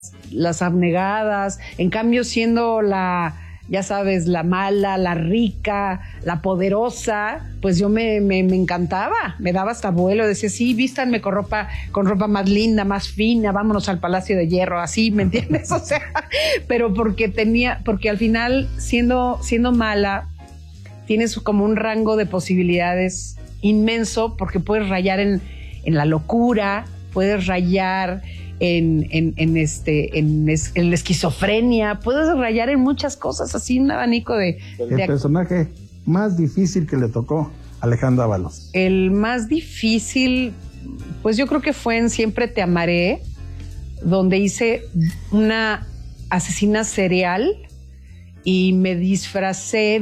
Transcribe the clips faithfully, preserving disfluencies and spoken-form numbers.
las abnegadas. En cambio, siendo la, ya sabes, la mala, la rica, la poderosa, pues yo me, me, me encantaba, me daba hasta vuelo, decía, sí, vístanme con ropa, con ropa más linda, más fina, vámonos al Palacio de Hierro, así, ¿me entiendes? O sea, pero porque tenía, porque al final, siendo, siendo mala, tienes como un rango de posibilidades inmenso, porque puedes rayar en, en la locura, puedes rayar en, en, en, este, en, es, en la esquizofrenia, puedes rayar en muchas cosas, así un abanico de... El de personaje más difícil que le tocó a Alejandra Ábalos. El más difícil, pues yo creo que fue en Siempre te amaré, donde hice una asesina serial y me disfracé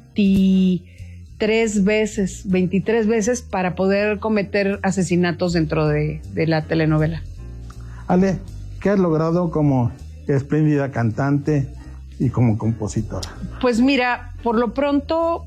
veintitrés veces, veintitrés veces para poder cometer asesinatos dentro de, de la telenovela. Ale, ¿qué has logrado como espléndida cantante y como compositora? Pues mira, por lo pronto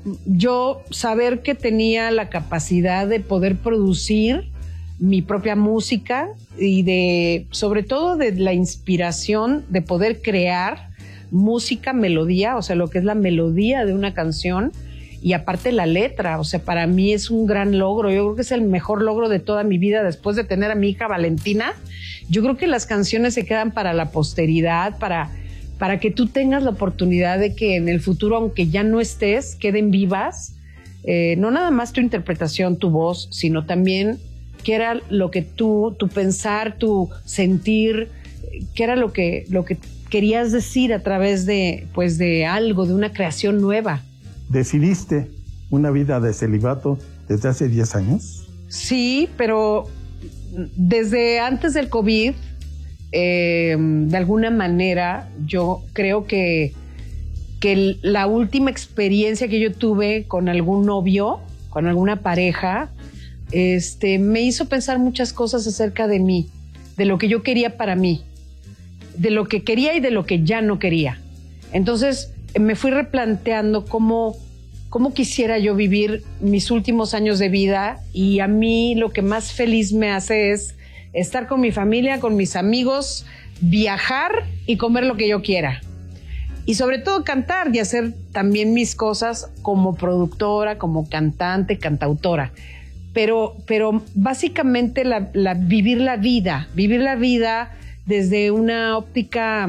yo saber que tenía la capacidad de poder producir mi propia música y de, sobre todo de la inspiración de poder crear música, melodía, o sea, lo que es la melodía de una canción y aparte la letra, o sea, para mí es un gran logro, yo creo que es el mejor logro de toda mi vida después de tener a mi hija Valentina. Yo creo que las canciones se quedan para la posteridad, para, para que tú tengas la oportunidad de que en el futuro, aunque ya no estés, queden vivas, eh, no nada más tu interpretación, tu voz, sino también qué era lo que tú, tu pensar, tu sentir, qué era lo que, lo que querías decir a través de, pues, de algo, de una creación nueva. ¿Decidiste una vida de celibato desde hace diez años? Sí, pero desde antes del COVID, eh, de alguna manera, yo creo que, que la última experiencia que yo tuve con algún novio, con alguna pareja, este, me hizo pensar muchas cosas acerca de mí, de lo que yo quería para mí, de lo que quería y de lo que ya no quería. Entonces me fui replanteando cómo, cómo quisiera yo vivir mis últimos años de vida, y a mí lo que más feliz me hace es estar con mi familia, con mis amigos, viajar y comer lo que yo quiera. Y sobre todo cantar y hacer también mis cosas como productora, como cantante, cantautora. Pero, pero básicamente la, la, vivir la vida, vivir la vida desde una óptica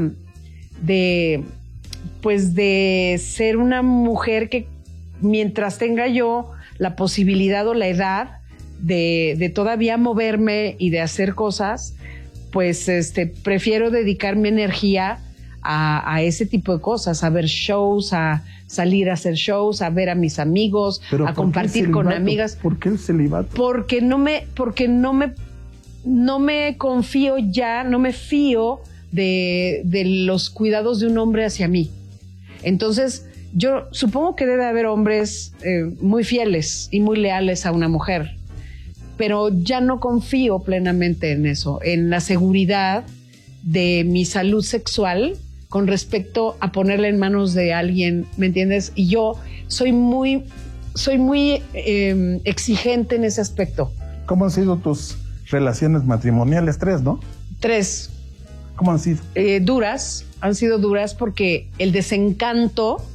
de, pues de ser una mujer que mientras tenga yo la posibilidad o la edad de, de todavía moverme y de hacer cosas, pues este, prefiero dedicar mi energía a, a ese tipo de cosas, a ver shows, a salir a hacer shows, a ver a mis amigos, a compartir con amigas. ¿Por qué el celibato? Porque no me, porque no me, no me confío ya, no me fío de, de los cuidados de un hombre hacia mí. Entonces, yo supongo que debe haber hombres eh, muy fieles y muy leales a una mujer, pero ya no confío plenamente en eso, en la seguridad de mi salud sexual con respecto a ponerla en manos de alguien, ¿me entiendes? Y yo soy muy, soy muy eh, exigente en ese aspecto. ¿Cómo han sido tus relaciones matrimoniales? Tres, ¿no? Tres. ¿Cómo han sido? Eh, duras, han sido duras porque el desencanto,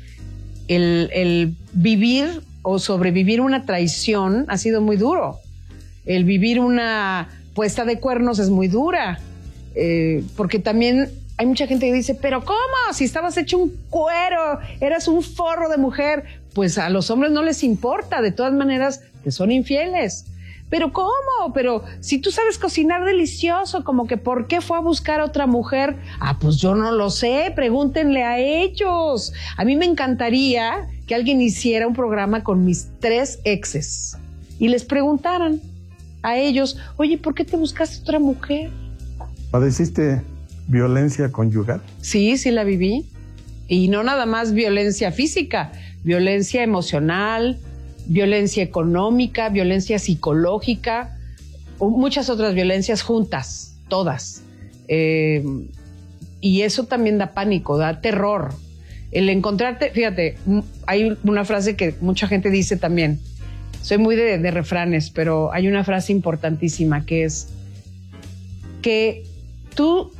el, el vivir o sobrevivir una traición ha sido muy duro. El vivir una puesta de cuernos es muy dura, eh, porque también hay mucha gente que dice, pero ¿cómo? Si estabas hecho un cuero, eras un forro de mujer. Pues a los hombres no les importa, de todas maneras te son infieles. ¿Pero cómo? Pero si tú sabes cocinar delicioso, como que ¿por qué fue a buscar a otra mujer? Ah, pues yo no lo sé, pregúntenle a ellos. A mí me encantaría que alguien hiciera un programa con mis tres exes y les preguntaran a ellos, oye, ¿por qué te buscaste otra mujer? ¿Padeciste violencia conyugal? Sí, sí la viví. Y no nada más violencia física, violencia emocional, violencia económica, violencia psicológica, muchas otras violencias juntas, todas. Eh, y eso también da pánico, da terror. El encontrarte, fíjate, hay una frase que mucha gente dice también, soy muy de, de refranes, pero hay una frase importantísima que es que tú